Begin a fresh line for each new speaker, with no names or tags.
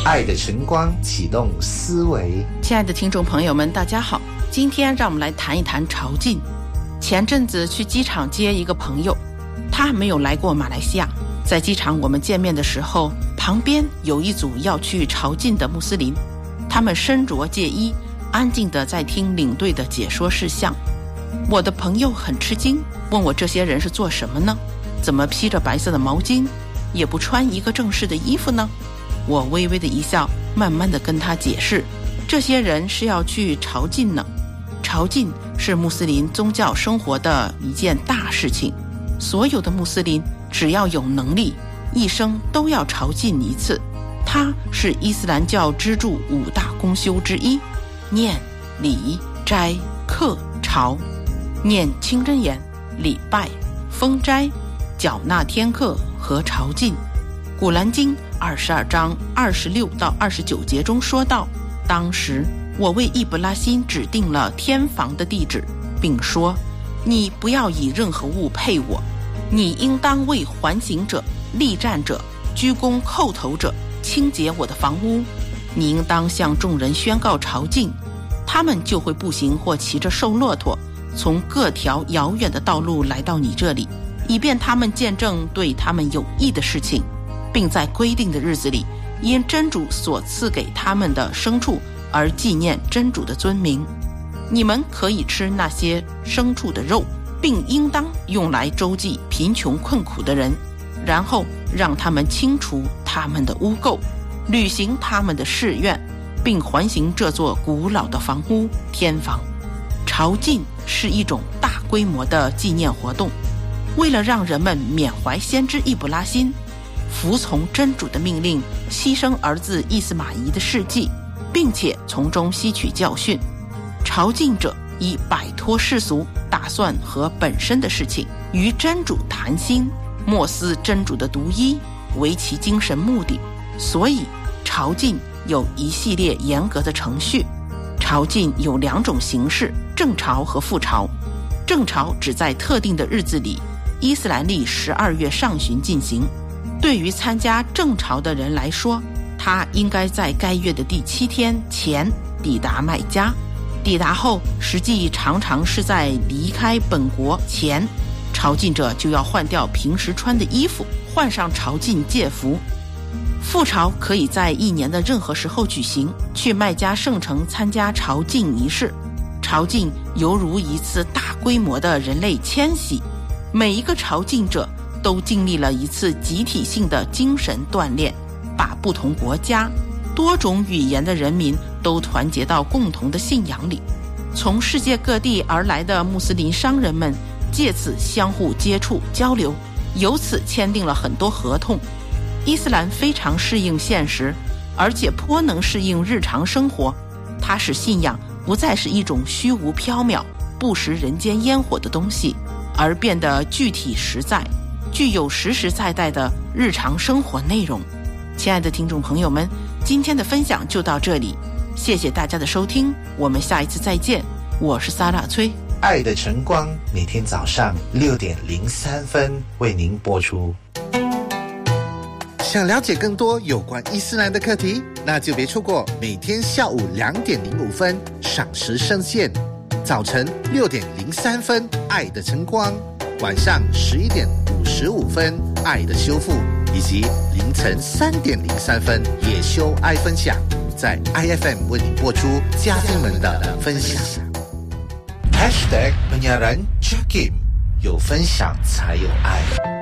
爱的晨光启动思维。
亲爱的听众朋友们，大家好，今天让我们来谈一谈朝觐。前阵子去机场接一个朋友，他没有来过马来西亚。在机场我们见面的时候，旁边有一组要去朝觐的穆斯林，他们身着戒衣，安静地在听领队的解说事项。我的朋友很吃惊，问我这些人是做什么呢？怎么披着白色的毛巾，也不穿一个正式的衣服呢？我微微的一笑，慢慢地跟他解释，这些人是要去朝觐呢。朝觐是穆斯林宗教生活的一件大事情，所有的穆斯林只要有能力，一生都要朝觐一次。它是伊斯兰教支柱5大公修之一，念、礼、斋、课、朝。念清真言、礼拜、封斋、缴纳天课和朝觐。古兰经22章26到29节中说道，当时我为易卜拉欣指定了天房的地址，并说，你不要以任何物配我，你应当为环行者、立战者、鞠躬叩头者清洁我的房屋，你应当向众人宣告朝觐，他们就会步行或骑着瘦骆驼从各条遥远的道路来到你这里，以便他们见证对他们有益的事情，并在规定的日子里因真主所赐给他们的牲畜而纪念真主的尊名。你们可以吃那些牲畜的肉，并应当用来周济贫穷困苦的人，然后让他们清除他们的污垢，履行他们的誓愿，并环行这座古老的房屋天房。朝觐是一种大规模的纪念活动，为了让人们缅怀先知易卜拉欣，服从真主的命令，牺牲儿子伊斯玛仪的事迹，并且从中吸取教训。朝觐者以摆脱世俗、打算和本身的事情，与真主谈心，默思真主的独一为其精神目的。所以朝觐有一系列严格的程序。朝觐有2种形式，正朝和副朝。正朝只在特定的日子里，伊斯兰历12月上旬进行。对于参加正朝的人来说，他应该在该月的第7天前抵达麦加，抵达后实际常常是在离开本国前，朝觐者就要换掉平时穿的衣服，换上朝觐戒服。副朝可以在1年的任何时候举行，去麦加圣城参加朝觐仪式。朝觐犹如一次大规模的人类迁徙，每一个朝觐者都经历了一次集体性的精神锻炼，把不同国家、多种语言的人民都团结到共同的信仰里。从世界各地而来的穆斯林商人们借此相互接触交流，由此签订了很多合同。伊斯兰非常适应现实，而且颇能适应日常生活。它使信仰不再是一种虚无缥缈、不食人间烟火的东西，而变得具体实在，具有实实在在的日常生活内容。亲爱的听众朋友们，今天的分享就到这里，谢谢大家的收听，我们下一次再见。我是萨拉崔。
爱的晨光每天早上6点03分为您播出。
想了解更多有关伊斯兰的课题，那就别错过每天下午2点05分赏时圣线，早晨6点03分爱的晨光，晚上11点55分爱的修复，以及凌晨3点03分野修爱分享，在 IFM 为你播出嘉宾们的分享。
#penyiaran Jakim， 有分享才有爱。